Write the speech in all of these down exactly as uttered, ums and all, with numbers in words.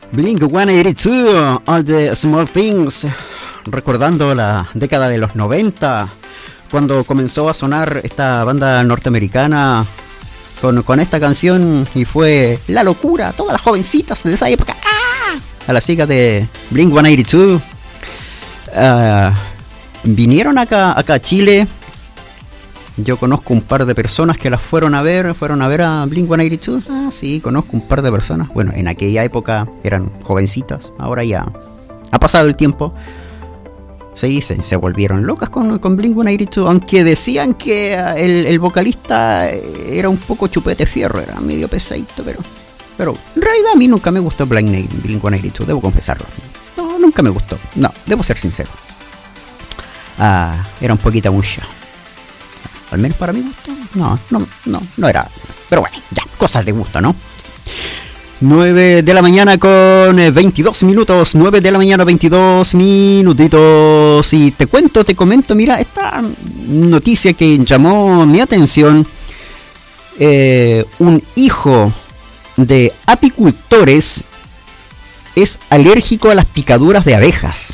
Blink ciento ochenta y dos, All the Small Things, recordando la década de los noventa, cuando comenzó a sonar esta banda norteamericana con, con esta canción, y fue la locura, todas las jovencitas de esa época, ¡ah!, a las chicas de Blink ciento ochenta y dos, uh, vinieron acá, acá a Chile. Yo conozco un par de personas que las fueron a ver, fueron a ver a Blink ciento ochenta y dos. Ah, sí, conozco un par de personas. Bueno, en aquella época eran jovencitas, ahora ya ha pasado el tiempo. Sí, se, se volvieron locas con, con Blink ciento ochenta y dos, aunque decían que el, el vocalista era un poco chupete fierro, era medio pesadito, pero, pero en realidad a mí nunca me gustó Blink ciento ochenta y dos, debo confesarlo. No, nunca me gustó, no, debo ser sincero. Ah, era un poquito mucho. Al menos para mi gusto, no, no, no, no era. Pero bueno, ya, cosas de gusto, ¿no? nueve de la mañana con veintidós minutos, nueve de la mañana veintidós minutitos. Y te cuento, te comento, mira, esta noticia que llamó mi atención. Eh, un hijo de apicultores es alérgico a las picaduras de abejas.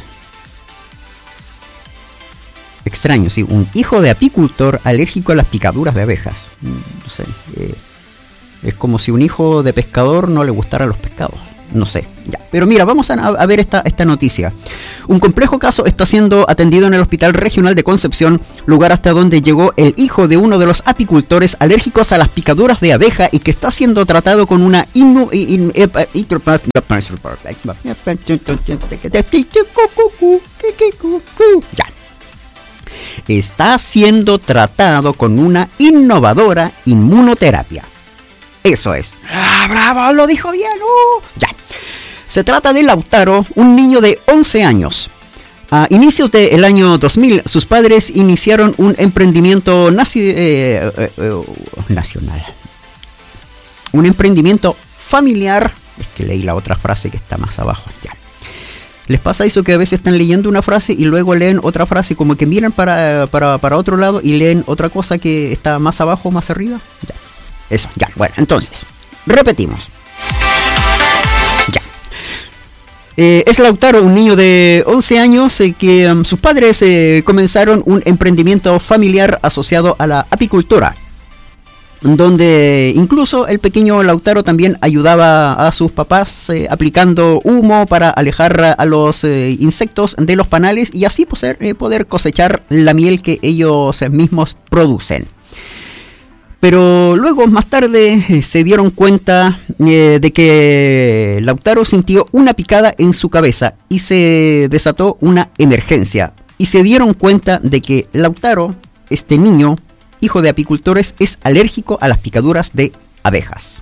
Extraño, sí, un hijo de apicultor alérgico a las picaduras de abejas. No sé, eh, es como si un hijo de pescador no le gustara los pescados. No sé, ya. Pero mira, vamos a, a ver esta, esta noticia. Un complejo caso está siendo atendido en el Hospital Regional de Concepción, lugar hasta donde llegó el hijo de uno de los apicultores alérgicos a las picaduras de abeja y que está siendo tratado con una inmu... In, in, ya. Está siendo tratado con una innovadora inmunoterapia. Eso es. ¡Ah, bravo! Lo dijo bien. Uh, ya. Se trata de Lautaro, un niño de once años. A inicios del año dos mil, sus padres iniciaron un emprendimiento nazi, eh, eh, eh, nacional. Un emprendimiento familiar. Es que leí la otra frase que está más abajo. Ya. ¿Les pasa eso que a veces están leyendo una frase y luego leen otra frase, como que miran para, para, para otro lado y leen otra cosa que está más abajo o más arriba? Ya. Eso, ya. Bueno, entonces, repetimos. Ya. Eh, es Lautaro, un niño de once años eh, que um, sus padres eh, comenzaron un emprendimiento familiar asociado a la apicultura, donde incluso el pequeño Lautaro también ayudaba a sus papás eh, aplicando humo para alejar a los eh, insectos de los panales y así poder, eh, poder cosechar la miel que ellos mismos producen. Pero luego, más tarde, eh, se dieron cuenta eh, de que Lautaro sintió una picada en su cabeza y se desató una emergencia. Y se dieron cuenta de que Lautaro, este niño, hijo de apicultores, es alérgico a las picaduras de abejas.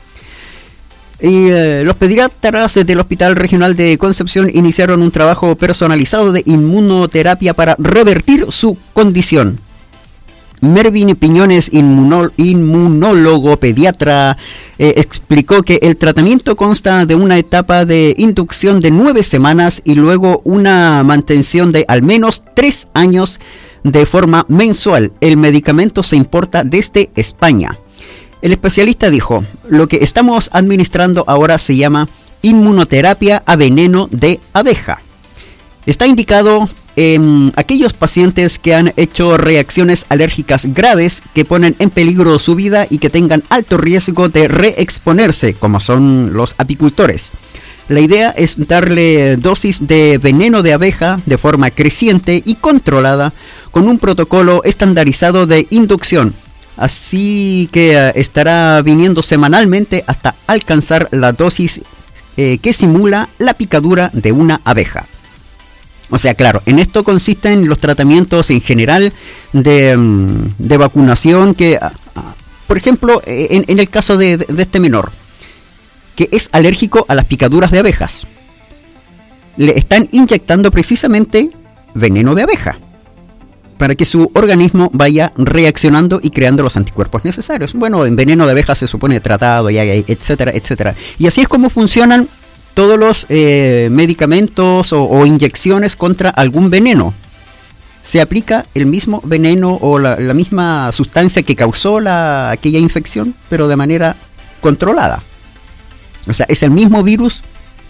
Y eh, los pediatras del Hospital Regional de Concepción iniciaron un trabajo personalizado de inmunoterapia para revertir su condición. Mervin Piñones, inmunol- inmunólogo pediatra, eh, explicó que el tratamiento consta de una etapa de inducción de nueve semanas y luego una mantención de al menos tres años de forma mensual. El medicamento se importa desde España. El especialista dijo: lo que estamos administrando ahora se llama inmunoterapia a veneno de abeja. Está indicado en aquellos pacientes que han hecho reacciones alérgicas graves que ponen en peligro su vida y que tengan alto riesgo de reexponerse, como son los apicultores. La idea es darle dosis de veneno de abeja de forma creciente y controlada con un protocolo estandarizado de inducción. Así que uh, estará viniendo semanalmente hasta alcanzar la dosis eh, que simula la picadura de una abeja. O sea, claro, en esto consisten los tratamientos en general de, de vacunación que, uh, por ejemplo, en, en el caso de, de este menor, que es alérgico a las picaduras de abejas, le están inyectando precisamente veneno de abeja para que su organismo vaya reaccionando y creando los anticuerpos necesarios. Bueno, en veneno de abejas se supone tratado, y etcétera, etcétera. Y así es como funcionan todos los eh, medicamentos o, o inyecciones contra algún veneno. Se aplica el mismo veneno o la, la misma sustancia que causó la, aquella infección, pero de manera controlada. O sea, es el mismo virus,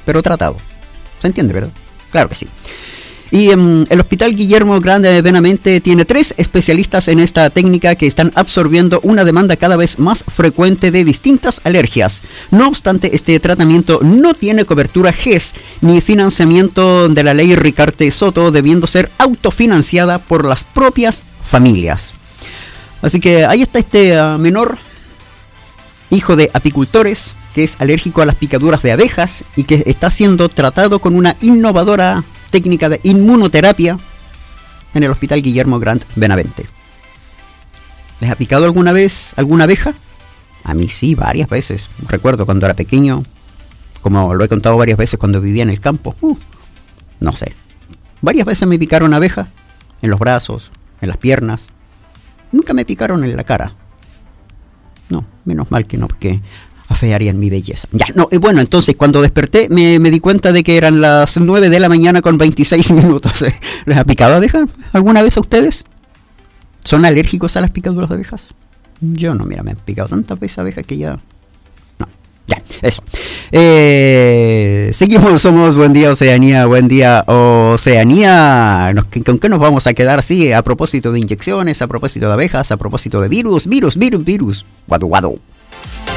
pero tratado. ¿Se entiende, verdad? Claro que sí. Y um, el Hospital Guillermo Grant de Benavente tiene tres especialistas en esta técnica que están absorbiendo una demanda cada vez más frecuente de distintas alergias. No obstante, este tratamiento no tiene cobertura G E S ni financiamiento de la ley Ricarte Soto, debiendo ser autofinanciada por las propias familias. Así que ahí está este uh, menor, hijo de apicultores, que es alérgico a las picaduras de abejas y que está siendo tratado con una innovadora técnica de inmunoterapia en el Hospital Guillermo Grant Benavente. ¿Les ha picado alguna vez alguna abeja? A mí sí, varias veces. Recuerdo cuando era pequeño, como lo he contado varias veces cuando vivía en el campo. Uh, no sé. Varias veces me picaron abejas en los brazos, en las piernas. Nunca me picaron en la cara. No, menos mal que no, porque afearían mi belleza. Ya, no, y bueno, entonces cuando desperté me, me di cuenta de que eran las nueve de la mañana con veintiséis minutos. ¿Les ha picado abeja alguna vez a ustedes? ¿Son alérgicos a las picaduras de abejas? Yo no, mira, me han picado tantas veces abejas que ya... No, ya, eso. Eh, seguimos, somos Buen Día Oceanía, Buen Día Oceanía. Nos, ¿Con qué nos vamos a quedar? Sí, a propósito de inyecciones, a propósito de abejas, a propósito de virus, virus, virus, virus. Guadu, guadu.